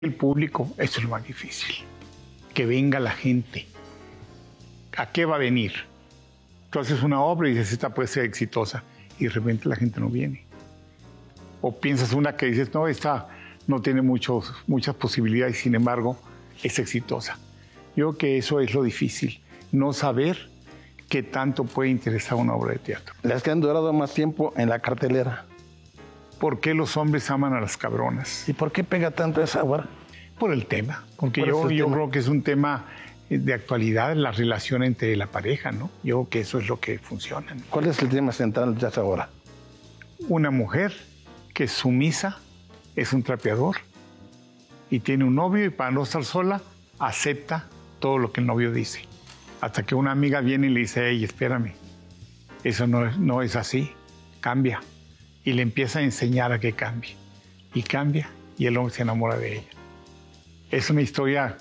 El público, eso es lo más difícil. Que venga la gente. ¿A qué va a venir? Tú haces una obra y dices, esta puede ser exitosa, y de repente la gente no viene. O piensas una que dices, no, esta no tiene muchas posibilidades, sin embargo, es exitosa. Yo creo que eso es lo difícil, no saber qué tanto puede interesar una obra de teatro. Las que han durado más tiempo en la cartelera. ¿Por qué los hombres aman a las cabronas? ¿Y por qué pega tanto esa obra? Por el tema, porque yo creo que es un tema de actualidad, la relación entre la pareja, ¿no? Yo creo que eso es lo que funciona, ¿no? ¿Cuál es el tema central de esa obra? Una mujer que es sumisa, es un trapeador y tiene un novio, y para no estar sola, acepta todo lo que el novio dice. Hasta que una amiga viene y le dice, hey, espérame, eso no es así, cambia. Y le empieza a enseñar a que cambie. Y cambia, y el hombre se enamora de ella. Es una historia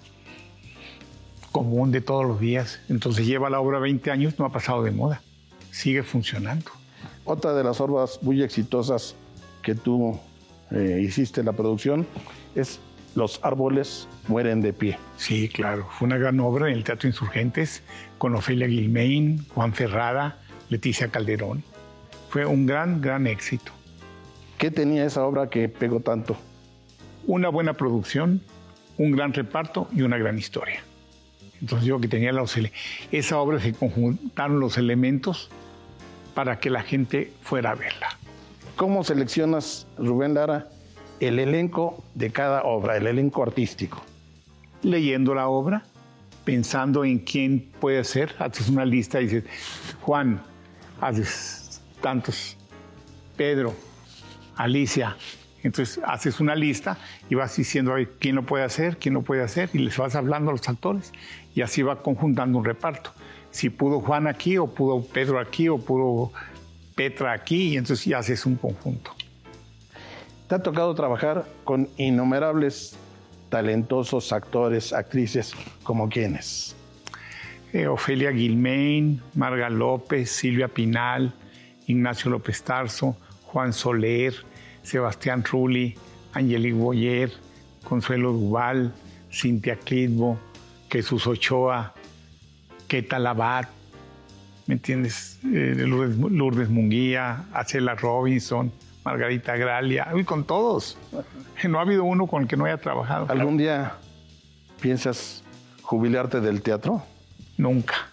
común de todos los días. Entonces lleva la obra 20 años, no ha pasado de moda. Sigue funcionando. Otra de las obras muy exitosas que tú hiciste en la producción es Los árboles mueren de pie. Sí, claro. Fue una gran obra en el Teatro Insurgentes con Ofelia Guilmain, Juan Ferrara, Leticia Calderón. Fue un gran éxito. ¿Qué tenía esa obra que pegó tanto? Una buena producción, un gran reparto y una gran historia. Entonces yo que tenía esa obra se conjuntaron los elementos para que la gente fuera a verla. ¿Cómo seleccionas, Rubén Lara, el elenco de cada obra, el elenco artístico? Leyendo la obra, pensando en quién puede ser, haces una lista y dices, Juan, haces tantos, Pedro, Alicia. Entonces haces una lista y vas diciendo a ver, quién lo puede hacer, y les vas hablando a los actores y así va conjuntando un reparto. Si pudo Juan aquí, o pudo Pedro aquí, o pudo Petra aquí, y entonces ya haces un conjunto. Te ha tocado trabajar con innumerables talentosos actores, actrices, ¿como quiénes? Ofelia Guilmain, Marga López, Silvia Pinal, Ignacio López Tarso, Juan Soler, Sebastián Rulli, Angelique Boyer, Consuelo Duval, Cintia Clitbo, Jesús Ochoa, Keta Labat, ¿me entiendes? Lourdes Munguía, Acela Robinson, Margarita Gralia, y con todos. No ha habido uno con el que no haya trabajado. ¿Algún día piensas jubilarte del teatro? Nunca.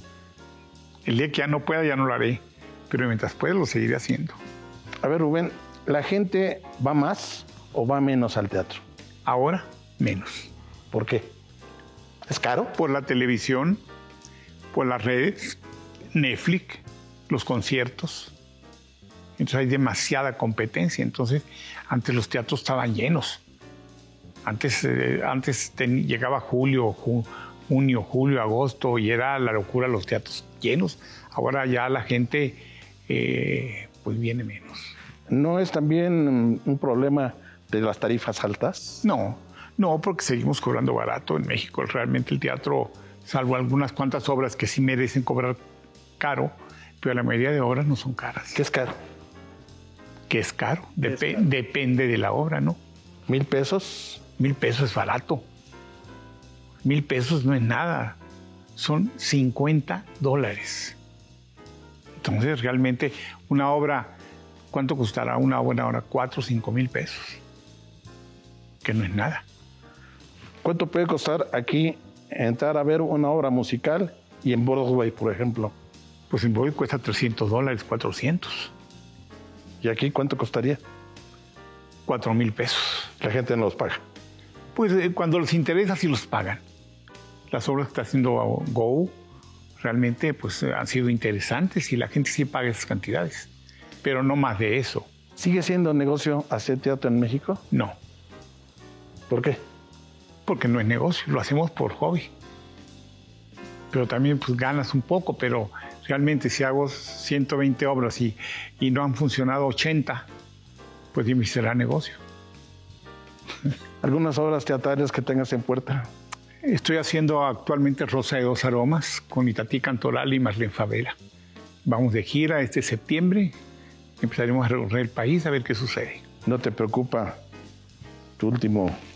El día que ya no pueda, ya no lo haré. Pero mientras pueda, lo seguiré haciendo. A ver, Rubén, ¿la gente va más o va menos al teatro? Ahora, menos. ¿Por qué? ¿Es caro? Por la televisión, por las redes, Netflix, los conciertos. Entonces hay demasiada competencia. Entonces, antes los teatros estaban llenos. Antes llegaba junio, julio, agosto, y era la locura los teatros llenos. Ahora ya la gente pues viene menos. ¿No es también un problema de las tarifas altas? No, porque seguimos cobrando barato en México. Realmente el teatro, salvo algunas cuantas obras que sí merecen cobrar caro, pero la mayoría de obras no son caras. ¿Qué es caro? ¿Qué es caro? Depende de la obra, ¿no? ¿1,000 pesos? 1,000 pesos es barato. 1,000 pesos no es nada. Son $50. Entonces, realmente, una obra, ¿cuánto costará una buena obra? 4 o 5 mil pesos. Que no es nada. ¿Cuánto puede costar aquí entrar a ver una obra musical y en Broadway, por ejemplo? Pues en Broadway cuesta $300, 400. ¿Y aquí cuánto costaría? 4,000 pesos. La gente no los paga. Pues cuando les interesa, sí los pagan. Las obras que está haciendo Go realmente pues, han sido interesantes y la gente sí paga esas cantidades. Pero no más de eso. ¿Sigue siendo negocio hacer teatro en México? No. ¿Por qué? Porque no es negocio, lo hacemos por hobby. Pero también pues ganas un poco, pero realmente si hago 120 obras y no han funcionado 80, pues dime si será negocio. ¿Algunas obras teatrales que tengas en puerta? Estoy haciendo actualmente Rosa de dos aromas con Itatí Cantoral y Marlene Favela. Vamos de gira este septiembre, empezaremos a recorrer el país a ver qué sucede. ¿No te preocupa tu último